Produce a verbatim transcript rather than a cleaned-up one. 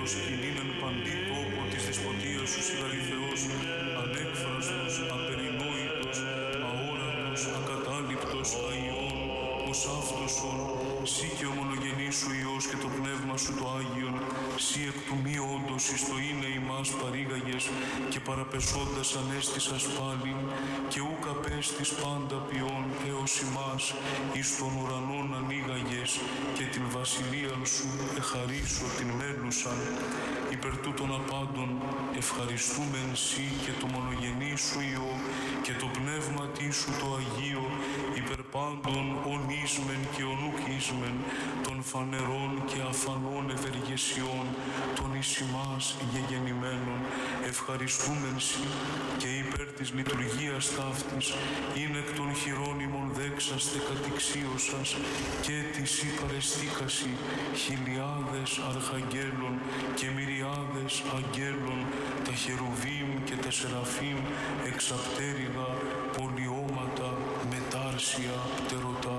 Άγιος κινήνεν παντή τόπο της δεσποτείας σου σιγαρή Θεός, ανέκφραστος, απερινόητος, αόρατος, ακατάληπτος, αϊών, ως αυτοσον, σύ και ο μονογενής σου Υιός και το Πνεύμα σου το Άγιον, σύ εκ του μη όντως εις το είναι ημάς παρήγαγες και παραπεσόντας ανέστησας πάλιν και ούκ απέστης πάντα ποιόν έως ημάς εις των ουρανών ανοίγαγες και την βασιλείαν σου εχαρίσω την μέλουσαν. Υπερ τούτων απάντων ευχαριστούμεν σύ και το μονογενή σου Υιό και το Πνεύματί σου το Αγίο υπερ πάντων ονίσμεν και ονούκισμεν των φανερών και αφανών ευεργεσιών των εις ημάς γεγεννημένων. Ευχαριστούμεν σύ και υπέρ της λειτουργίας ταύτης είναι εκ των χειρών ημών δέξαστε κατηξίωσας και της ή παρεστήκασι χιλιάδες αρχαγγέλων και μυριάδες αγγέλων τα χερουβίμ και τα σεραφείμ εξαπτέρυγα πολιώματα μετάρσια